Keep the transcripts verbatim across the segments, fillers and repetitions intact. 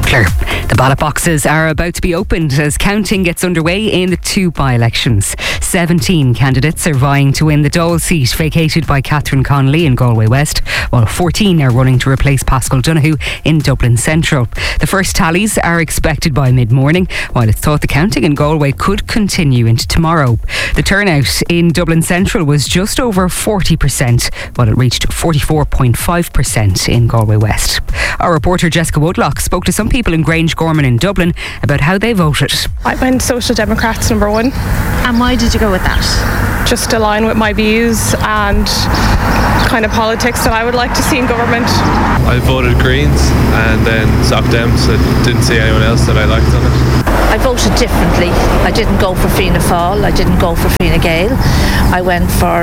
popular. The ballot boxes are about to be opened as counting gets underway in the two by-elections. seventeen candidates are vying to win the Dáil seat vacated by Catherine Connolly in Galway West, while fourteen are running to replace Pascal Donoghue in Dublin Central. The first tallies are expected by mid-morning, while it's thought the counting in Galway could continue into tomorrow. The turnout in Dublin Central was just over forty percent, while it reached forty-four point five percent in Galway West. Our reporter Jessica Woodlock spoke to some people in Grange Gorman in Dublin about how they voted. I went Social Democrats number one. And why did you go with that? Just to align with my views and kind of politics that I would like to see in government. I voted Greens and then Soc Dems. I didn't see anyone else that I liked on it. I voted differently. I didn't go for Fianna Fáil. I didn't go for Fine Gael. I went for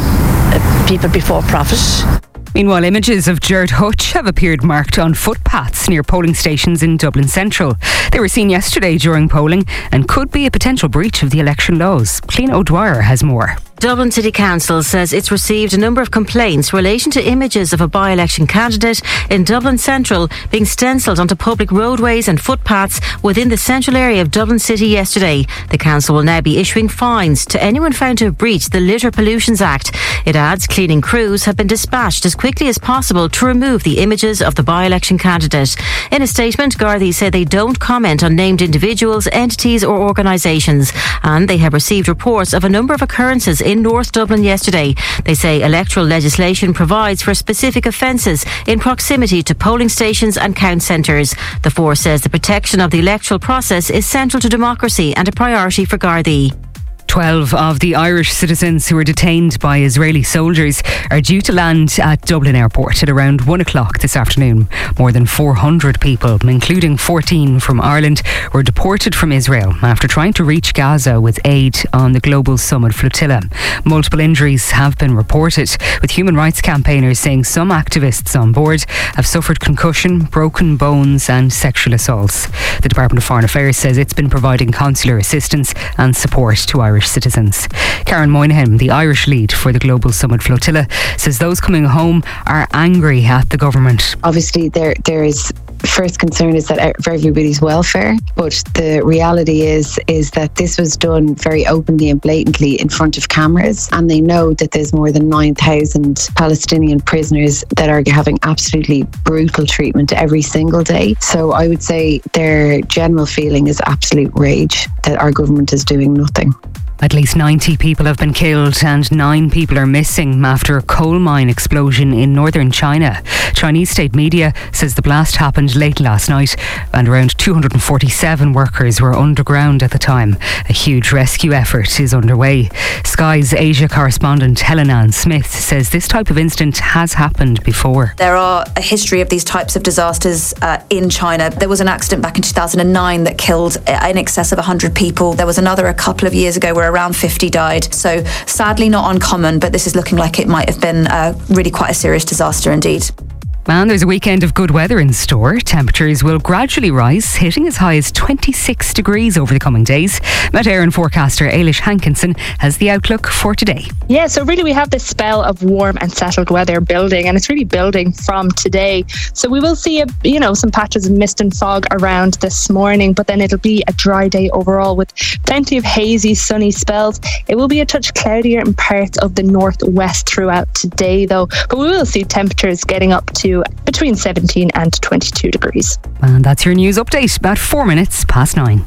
uh, People Before Profit. Meanwhile, images of Gerard Hutch have appeared marked on footpaths near polling stations in Dublin Central. They were seen yesterday during polling and could be a potential breach of the election laws. Clean O'Dwyer has more. Dublin City Council says it's received a number of complaints relating to images of a by-election candidate in Dublin Central being stencilled onto public roadways and footpaths within the central area of Dublin City yesterday. The council will now be issuing fines to anyone found to have breached the Litter Pollutions Act. It adds cleaning crews have been dispatched as quickly as possible to remove the images of the by-election candidate. In a statement, Gardaí say they don't comment on named individuals, entities or organisations, and they have received reports of a number of occurrences in North Dublin yesterday. They say electoral legislation provides for specific offences in proximity to polling stations and count centres. The force says the protection of the electoral process is central to democracy and a priority for Gardaí. Twelve of the Irish citizens who were detained by Israeli soldiers are due to land at Dublin Airport at around one o'clock this afternoon. More than four hundred people, including fourteen from Ireland, were deported from Israel after trying to reach Gaza with aid on the Global Summit flotilla. Multiple injuries have been reported, with human rights campaigners saying some activists on board have suffered concussion, broken bones and sexual assaults. The Department of Foreign Affairs says it's been providing consular assistance and support to Irish citizens. Karen Moynihan, the Irish lead for the Global Summit flotilla, says those coming home are angry at the government. Obviously there there is first concern is that for everybody's welfare, but the reality is is that this was done very openly and blatantly in front of cameras, and they know that there's more than nine thousand Palestinian prisoners that are having absolutely brutal treatment every single day. So I would say their general feeling is absolute rage that our government is doing nothing. At least ninety people have been killed and nine people are missing after a coal mine explosion in northern China. Chinese state media says the blast happened late last night and around two hundred forty-seven workers were underground at the time. A huge rescue effort is underway. Sky's Asia correspondent Helen Ann Smith says this type of incident has happened before. There are a history of these types of disasters uh, in China. There was an accident back in two thousand nine that killed in excess of one hundred people. There was another a couple of years ago where around fifty died. So sadly not uncommon, but this is looking like it might have been uh, really quite a serious disaster indeed. And there's a weekend of good weather in store. Temperatures will gradually rise, hitting as high as twenty-six degrees over the coming days. Met Éireann forecaster Ailish Hankinson has the outlook for today. Yeah, so really we have this spell of warm and settled weather building, and it's really building from today. So we will see, a, you know, some patches of mist and fog around this morning, but then it'll be a dry day overall with plenty of hazy, sunny spells. It will be a touch cloudier in parts of the northwest throughout today, though. But we will see temperatures getting up to between seventeen and twenty-two degrees. And that's your news update, about four minutes past nine.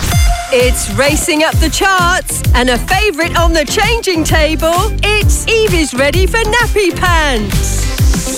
It's racing up the charts and a favourite on the changing table. It's Evie's ready for nappy pants.